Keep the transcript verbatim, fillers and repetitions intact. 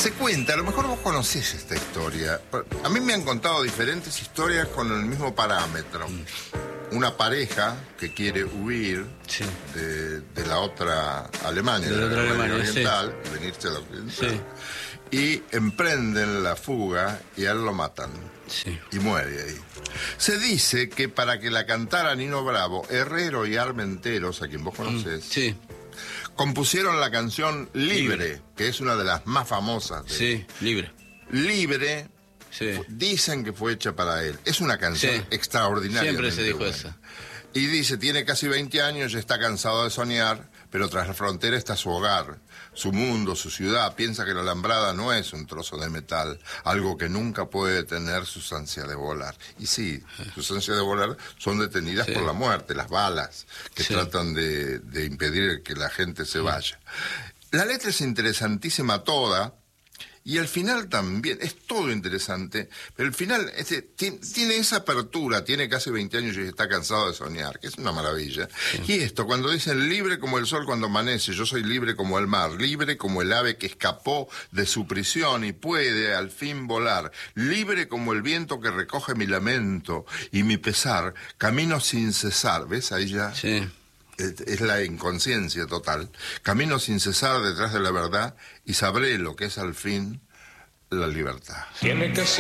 Se cuenta, a lo mejor vos conocés esta historia. A mí me han contado diferentes historias con el mismo parámetro. Una pareja que quiere huir sí. de, de la otra Alemania, de la, de la Alemania oriental, sí. venirse a la occidental, sí. y emprenden la fuga y a él lo matan. Sí. Y muere ahí. Se dice que para que la cantara Nino Bravo, Herrero y Armenteros, a quien vos conocés, mm, sí. compusieron la canción Libre, Libre, que es una de las más famosas. De sí, Libre. Libre, sí. dicen que fue hecha para él. Es una canción sí. extraordinaria. Siempre se dijo buena. eso. Y dice, tiene casi veinte años, ya está cansado de soñar, pero tras la frontera está su hogar, su mundo, su ciudad. Piensa que la alambrada no es un trozo de metal, algo que nunca puede detener sus ansias de volar. Y sí, sus ansias de volar son detenidas sí. por la muerte, las balas que sí. tratan de, de impedir que la gente se vaya. La letra es interesantísima toda, y al final también, es todo interesante, pero el final este, tiene, tiene esa apertura, tiene casi veinte años y está cansado de soñar, que es una maravilla. Sí. Y esto, cuando dicen libre como el sol cuando amanece, yo soy libre como el mar, libre como el ave que escapó de su prisión y puede al fin volar, libre como el viento que recoge mi lamento y mi pesar, camino sin cesar, ¿ves ahí ya? Sí. Es la inconsciencia total. Camino sin cesar detrás de la verdad y sabré lo que es al fin la libertad. Tiene que